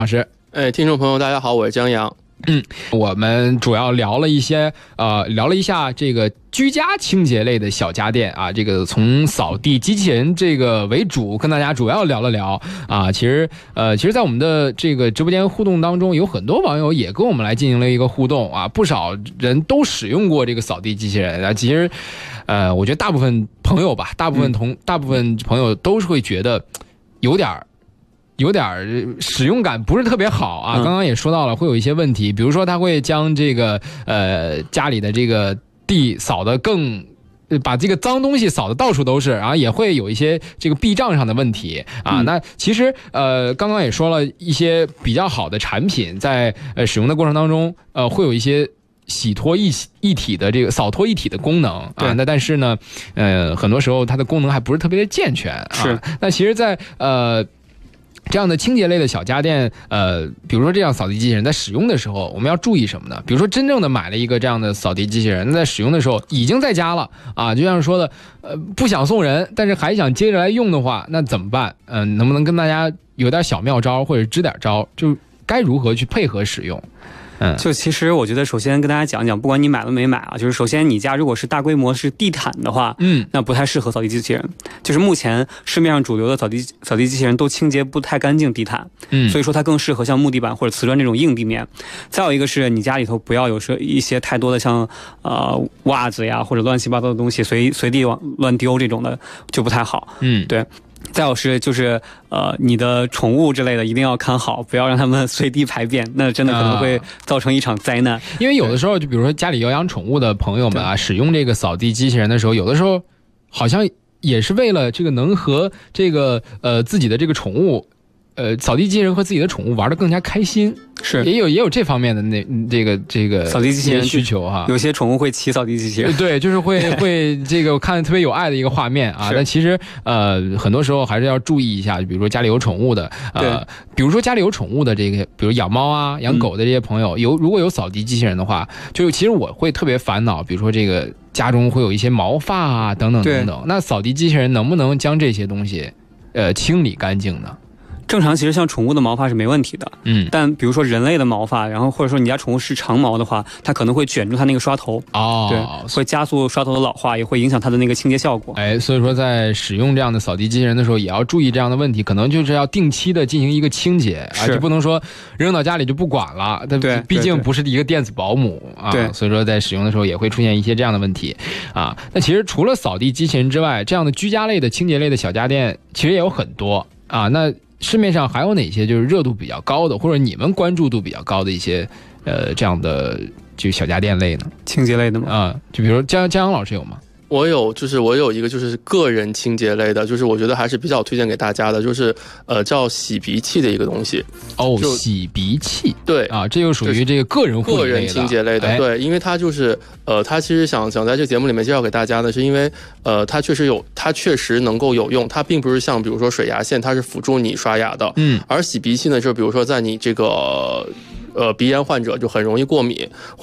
老师。 听众朋友大家好，我是江阳。 我们主要聊了一下这个居家清洁类的小家电啊，这个从扫地机器人这个为主，跟大家主要聊了聊啊。其实在我们的这个直播间互动当中，有很多网友也跟我们来进行了一个互动啊，不少人都使用过这个扫地机器人啊。其实我觉得大部分朋友都是会觉得有点使用感不是特别好啊。刚刚也说到了会有一些问题，比如说它会将这个家里的这个地扫得把这个脏东西扫得到处都是，然后也会有一些这个避障上的问题啊。那其实刚刚也说了一些比较好的产品，在使用的过程当中会有一些洗脱一体的这个扫脱一体的功能啊。那但是呢很多时候它的功能还不是特别的健全啊。 是。 那其实在这样的清洁类的小家电，比如说这样扫地机器人，在使用的时候我们要注意什么呢？比如说真正的买了一个这样的扫地机器人，在使用的时候已经在家了啊，就像说的，不想送人，但是还想接着来用的话，那怎么办？能不能跟大家有点小妙招，或者支点招，就该如何去配合使用？ 就其实我觉得首先跟大家讲讲，不管你买了没买啊，就是首先你家如果是大规模是地毯的话，那不太适合扫地机器人。就是目前市面上主流的扫地机器人都清洁不太干净地毯，所以说它更适合像木地板或者瓷砖这种硬地面。再有一个是你家里头不要有一些太多的像袜子呀或者乱七八糟的东西随地乱丢，这种的就不太好。对。再有是就是你的宠物之类的一定要看好，不要让他们随地排便，那真的可能会造成一场灾难。 因为有的时候就比如说家里有养宠物的朋友们啊，使用这个扫地机器人的时候，有的时候好像也是为了这个能和这个自己的这个宠物扫地机器人和自己的宠物玩得更加开心， 是也有这方面的这个扫地机器人需求哈。 有些宠物会骑扫地机器人， 对，就是会这个看特别有爱的一个画面啊。但其实很多时候还是要注意一下，比如说家里有宠物的比如说家里有宠物的这个，比如养猫啊、养狗的这些朋友，如果有扫地机器人的话，就其实我会特别烦恼，比如说这个家中会有一些毛发啊等等等等，那扫地机器人能不能将这些东西清理干净呢？ 正常其实像宠物的毛发是没问题的，但比如说人类的毛发，然后或者说你家宠物是长毛的话，它可能会卷住它那个刷头，对，会加速刷头的老化，也会影响它的那个清洁效果。 所以说在使用这样的扫地机器人的时候，也要注意这样的问题，可能就是要定期的进行一个清洁啊，就不能说扔到家里就不管了。对，毕竟不是一个电子保姆啊，所以说在使用的时候也会出现一些这样的问题啊。那其实除了扫地机器人之外，这样的居家类的清洁类的小家电其实也有很多啊。那市面上还有哪些就是热度比较高的，或者你们关注度比较高的一些这样的就小家电类呢？ 清洁类的吗？ 就比如江阳老师有吗？ 我有一个就是个人清洁类的，就是我觉得还是比较推荐给大家的，就是叫洗鼻器的一个东西。 洗鼻器， 对啊，这就属于这个个人护理类的、 个人清洁类的。对，因为它就是它其实想在这个节目里面介绍给大家的是，因为它确实能够有用，它并不是像比如说水牙线，它是辅助你刷牙的，而洗鼻器呢，就比如说在你这个鼻炎患者就很容易过敏。